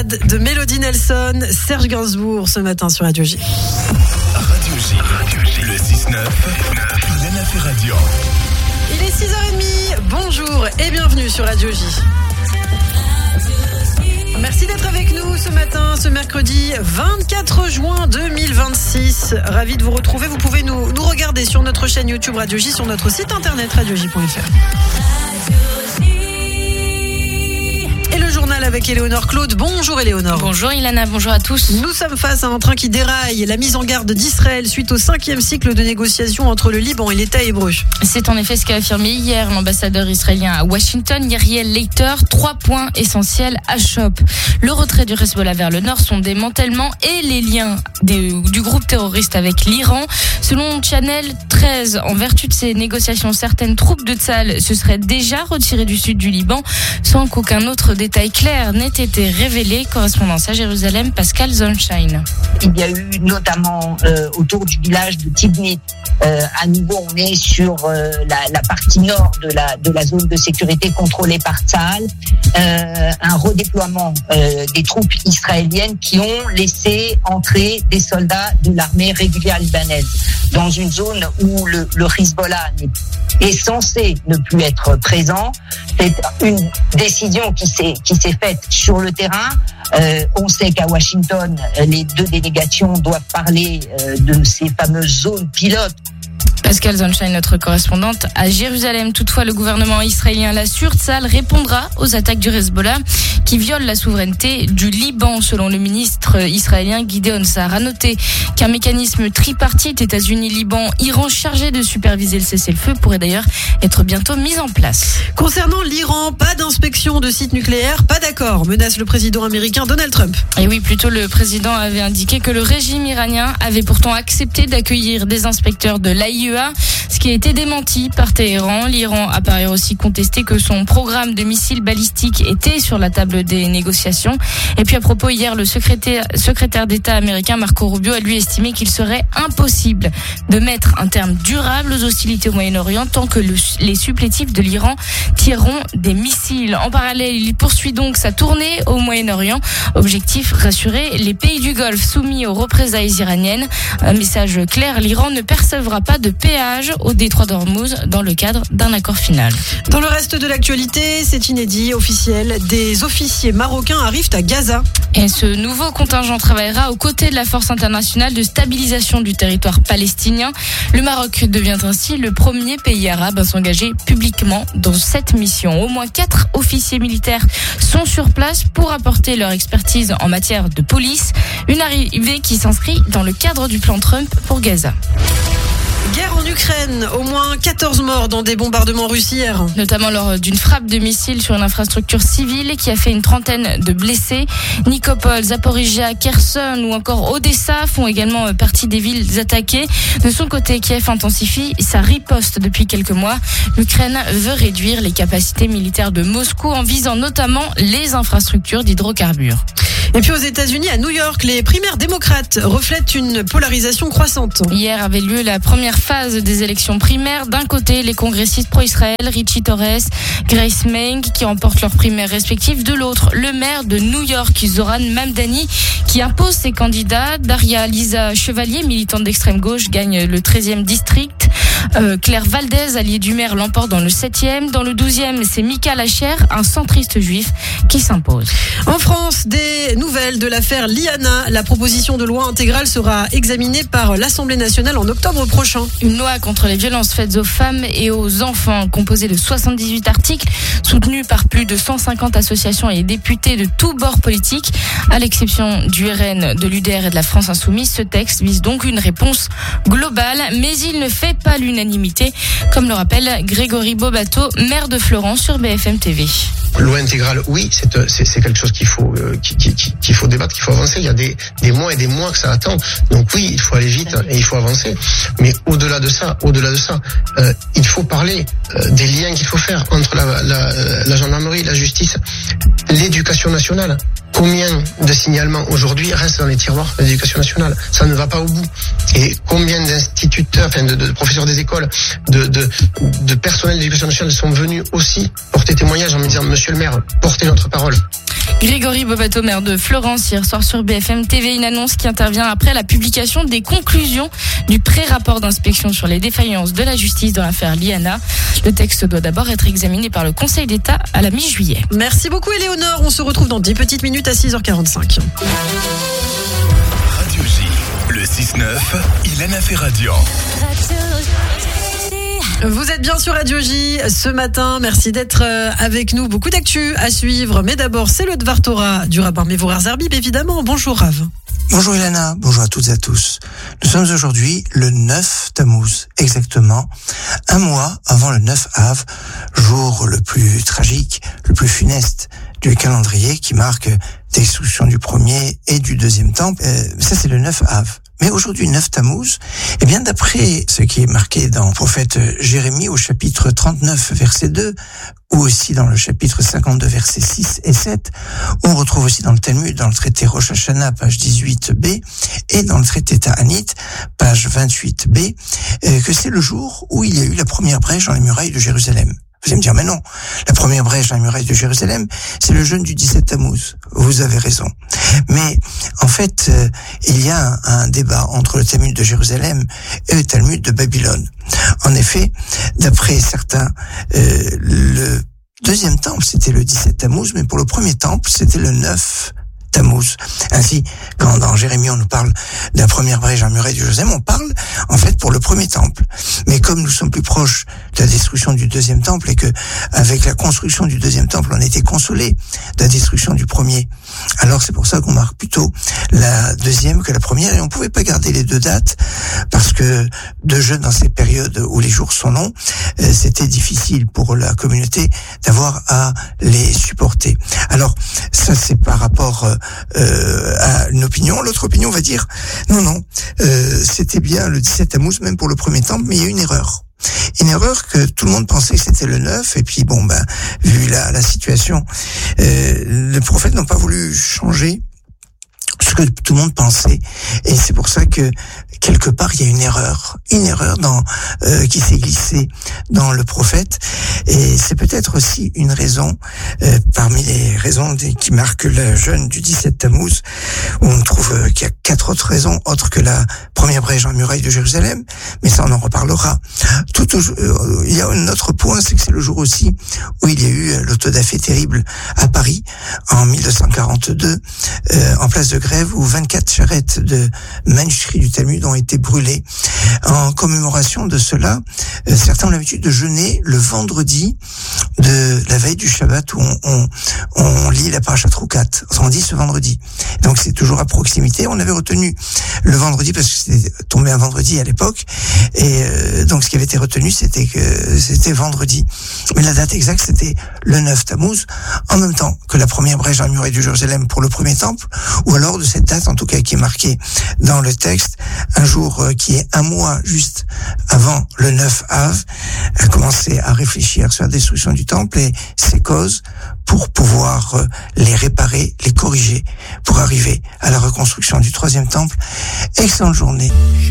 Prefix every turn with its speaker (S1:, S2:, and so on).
S1: Bad de Mélodie Nelson, Serge Gainsbourg ce matin sur Radio J.
S2: Radio J, le 6-9, Ilana Ferradian.
S1: Il est 6h30, bonjour et bienvenue sur Radio J. Merci d'être avec nous ce matin, ce mercredi 24 juin 2026. Ravi de vous retrouver. Vous pouvez nous regarder sur notre chaîne YouTube Radio J, sur notre site internet radioj.fr. Et le journal avec Éléonore Claude. Bonjour Éléonore.
S3: Bonjour Ilana, bonjour à tous.
S1: Nous sommes face à un train qui déraille. La mise en garde d'Israël suite au 5e cycle de négociations entre le Liban et l'État hébreu.
S3: C'est en effet ce qu'a affirmé hier l'ambassadeur israélien à Washington, Yariel Leiter. 3 points essentiels à chope. Le retrait du Hezbollah vers le nord, son démantèlement et les liens du groupe terroriste avec l'Iran. Selon Channel 13, en vertu de ces négociations, certaines troupes de Tsahal se seraient déjà retirées du sud du Liban sans qu'aucun autre détail clair n'ait été révélé. Correspondance à Jérusalem, Pascal Zonshine.
S4: Il y a eu notamment autour du village de Tibni, à nouveau on est sur la partie nord de la zone de sécurité contrôlée par Tsahal, un redéploiement des troupes israéliennes qui ont laissé entrer des soldats de l'armée régulière libanaise dans une zone où le Hezbollah est censé ne plus être présent. C'est une décision qui s'est faite sur le terrain. On sait qu'à Washington, les 2 délégations doivent parler de ces fameuses zones pilotes.
S3: Pascal Zonshine, notre correspondante à Jérusalem. Toutefois, le gouvernement israélien l'assure, Tsahal répondra aux attaques du Hezbollah qui violent la souveraineté du Liban, selon le ministre israélien Gideon Sa'ar. À noter qu'un mécanisme tripartite États-Unis-Liban-Iran chargé de superviser le cessez-le-feu pourrait d'ailleurs être bientôt mis en place.
S1: Concernant l'Iran, pas d'inspection de sites nucléaires, pas d'accord, menace le président américain Donald Trump.
S3: Et oui, plutôt le président avait indiqué que le régime iranien avait pourtant accepté d'accueillir des inspecteurs de l'AIEA, ce qui a été démenti par Téhéran. L'Iran a par ailleurs aussi contesté que son programme de missiles balistiques était sur la table des négociations. Et puis à propos, hier, le secrétaire d'État américain Marco Rubio a lui estimé qu'il serait impossible de mettre un terme durable aux hostilités au Moyen-Orient tant que les supplétifs de l'Iran tireront des missiles. En parallèle, il poursuit donc sa tournée au Moyen-Orient. Objectif, rassurer les pays du Golfe soumis aux représailles iraniennes. Un message clair, l'Iran ne percevra pas de péage au détroit d'Ormuz dans le cadre d'un accord final.
S1: Dans le reste de l'actualité, c'est inédit, officiel, des officiers marocains arrivent à Gaza.
S3: Et ce nouveau contingent travaillera aux côtés de la force internationale de stabilisation du territoire palestinien. Le Maroc devient ainsi le premier pays arabe à s'engager publiquement dans cette mission. Au moins 4 officiers militaires sont sur place pour apporter leur expertise en matière de police. Une arrivée qui s'inscrit dans le cadre du plan Trump pour Gaza.
S1: Guerre en Ukraine, au moins 14 morts dans des bombardements russes hier.
S3: Notamment lors d'une frappe de missile sur une infrastructure civile qui a fait une trentaine de blessés. Nikopol, Zaporizhia, Kherson ou encore Odessa font également partie des villes attaquées. De son côté, Kiev intensifie sa riposte depuis quelques mois. L'Ukraine veut réduire les capacités militaires de Moscou en visant notamment les infrastructures d'hydrocarbures.
S1: Et puis aux États-Unis, à New York, les primaires démocrates reflètent une polarisation croissante.
S3: Hier avait lieu la première phase des élections primaires. D'un côté, les congressistes pro-Israël, Richie Torres, Grace Meng, qui remportent leurs primaires respectives. De l'autre, le maire de New York, Zoran Mamdani, qui impose ses candidats. Daria Lisa Chevalier, militante d'extrême gauche, gagne le 13e district. Claire Valdez, alliée du maire, l'emporte dans le 7e. Dans le 12e, c'est Mika Lacher, un centriste juif, qui s'impose.
S1: En France, des nouvelles de l'affaire Liana. La proposition de loi intégrale sera examinée par l'Assemblée nationale en octobre prochain.
S3: Une loi contre les violences faites aux femmes et aux enfants, composée de 78 articles, soutenue par plus de 150 associations et députés de tous bords politiques. À l'exception du RN, de l'UDR et de la France Insoumise, ce texte vise donc une réponse globale, mais il ne fait pas l'unanimité, comme le rappelle Grégory Bobato, maire de Florence sur BFM TV.
S5: Loi intégrale, oui, c'est quelque chose qu'il faut débattre, qu'il faut avancer. Il y a des mois et des mois que ça attend. Donc oui, il faut aller vite et il faut avancer. Mais au-delà de ça, il faut parler des liens qu'il faut faire entre la gendarmerie, la justice, l'éducation nationale. Combien de signalements aujourd'hui restent dans les tiroirs de l'éducation nationale? Ça ne va pas au bout. Et combien d'instituteurs, de professeurs des écoles, de personnel de l'éducation nationale sont venus aussi porter témoignage en me disant, monsieur le maire, portez notre parole.
S3: Grégory Bobato, maire de Florence, hier soir sur BFM TV, une annonce qui intervient après la publication des conclusions du pré-rapport d'inspection sur les défaillances de la justice dans l'affaire Liana. Le texte doit d'abord être examiné par le Conseil d'État à la mi-juillet.
S1: Merci beaucoup Éléonore, on se retrouve dans 10 petites minutes à 6h45.
S2: Radio J, le 6-9, Ilana Ferradian.
S1: Vous êtes bien sur Radio J ce matin, merci d'être avec nous. Beaucoup d'actu à suivre, mais d'abord c'est le Dvar Torah du rabbin Mevorach Zerbib évidemment. Bonjour Rav.
S6: Bonjour Ilana, bonjour à toutes et à tous. Nous sommes aujourd'hui le 9 Tammuz, exactement un mois avant le 9 Av, jour le plus tragique, le plus funeste du calendrier qui marque destruction du premier et du deuxième temple. Ça c'est le 9 Av. Mais aujourd'hui, 9 Tammuz, eh bien, d'après ce qui est marqué dans le prophète Jérémie au chapitre 39, verset 2, ou aussi dans le chapitre 52, versets 6 et 7, on retrouve aussi dans le Talmud, dans le traité Rosh Hashanah, page 18b, et dans le traité Ta'anit, page 28b, que c'est le jour où il y a eu la première brèche dans les murailles de Jérusalem. Vous allez me dire, mais non, la première brèche dans les murailles de Jérusalem, c'est le jeûne du 17 Tammuz. Vous avez raison. Mais, en fait, il y a un débat entre le Talmud de Jérusalem et le Talmud de Babylone. En effet, d'après certains, le deuxième temple, c'était le 17 Tammuz, mais pour le premier temple, c'était le 9 Tammuz. Ainsi, quand dans Jérémie on nous parle de la première brèche dans les murailles de Jérusalem, on parle en fait pour le premier temple. Mais comme nous sommes plus proches de la destruction du deuxième temple et que avec la construction du deuxième temple on a été consolé de la destruction du premier, alors c'est pour ça qu'on marque plutôt la deuxième que la première, et on pouvait pas garder les deux dates parce que de jeûne dans ces périodes où les jours sont longs, c'était difficile pour la communauté d'avoir à les supporter. Alors ça c'est par rapport à une opinion. L'autre opinion va dire non, c'était bien le 17 Tammuz même pour le premier temple, mais il y a une erreur. Une erreur que tout le monde pensait que c'était le 9, et puis vu la situation, le prophète n'a pas voulu changer ce que tout le monde pensait, et c'est pour ça que quelque part il y a une erreur dans qui s'est glissée dans le prophète, et c'est peut-être aussi une raison parmi les raisons qui marquent le jeûne du 17 Tammuz, où on trouve qu'il y a 4 autres raisons autres que la première brèche dans la muraille de Jérusalem, mais ça on en reparlera. Il y a un autre point, c'est que c'est le jour aussi où il y a eu l'autodafé terrible à Paris en 1242, en place de Grève, où 24 charrettes de manuscrits du Talmud ont été brûlées. En commémoration de cela, certains ont l'habitude de jeûner le vendredi de la veille du Shabbat où on lit la Parashat Rukat. On dit ce vendredi. Donc c'est toujours à proximité. On avait retenu le vendredi parce que c'était tombé un vendredi à l'époque, et donc ce qui avait été retenu c'était que c'était vendredi. Mais la date exacte c'était le 9 Tammuz, en même temps que la première brèche dans la muraille de Jérusalem pour le premier temple, ou alors de cette date en tout cas qui est marquée dans le texte, un jour qui est un mois juste avant le 9 Av, a commencé à réfléchir sur la destruction du temple et ses causes pour pouvoir les réparer, les corriger, pour arriver à la reconstruction du troisième temple. Excellente journée.